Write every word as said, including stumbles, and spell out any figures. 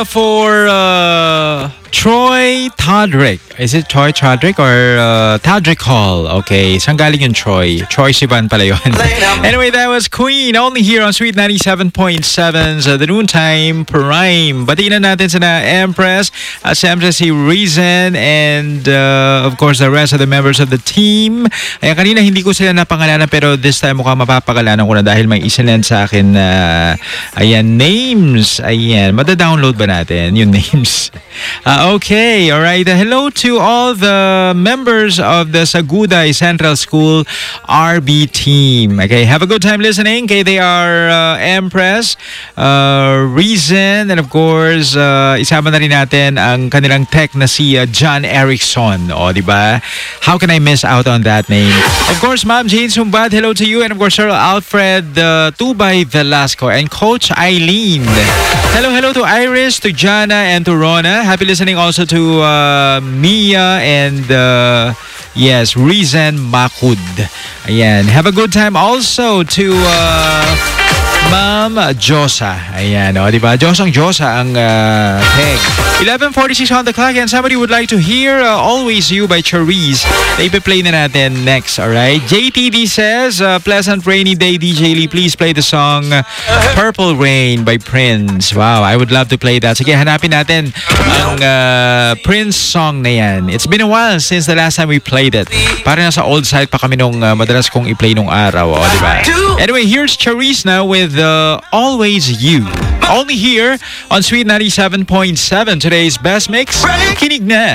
For uh, Troy Todrick. Is it Troy Todrick or uh, Todrick Hall? Okay, saan galing yung Troy? Troy Sivan pala yun. Anyway, that was Queen, only here on Sweet ninety-seven point seven's uh, The Noontime Prime. Batiin na natin sina Empress, uh, siyempre si Reason, and uh, of course the rest of the members of the team. Ayan, kanina hindi ko sila napangalanan, pero this time mukhang mapapakalanan ko na dahil may isinend sa akin na uh, ayan, names. Ayan, mada-download ba natin yung names? Uh, okay, alright. Uh, hello to all the members of the Sagudai Central School R B team. Okay, have a good time listening. Okay, they are uh, Empress, uh, Reason, and of course, uh, isama na rin natin ang kanilang tech na si uh, John Erickson. O, di ba? How can I miss out on that name? Of course, Ma'am Jane Sumbad, hello to you. And of course, Sir Alfred uh, Tubay Velasco and Coach Eileen. Hello, hello to Iris, to Jana, and to Rona. Happy listening also to uh, Mia and uh, yes, Reason Makud. Ayan. Have a good time also to uh, Ma'am Josa. Ayan, o, diba? Josang Josa ang uh, tag. eleven forty-six on the clock, and somebody would like to hear uh, Always You by Charisse. Na ipi-play na natin next, alright? J T D says, uh, pleasant rainy day, D J Lee, please play the song uh, Purple Rain by Prince. Wow, I would love to play that. Sige, hanapin natin ang uh, Prince song na yan. It's been a while since the last time we played it. Parang nasa old site pa kami nung uh, madalas kong i-play nung araw, o, diba? Anyway, here's Charisse now with uh, Always You. Only here on Sweet ninety-seven point seven, today's best mix. Kinig na!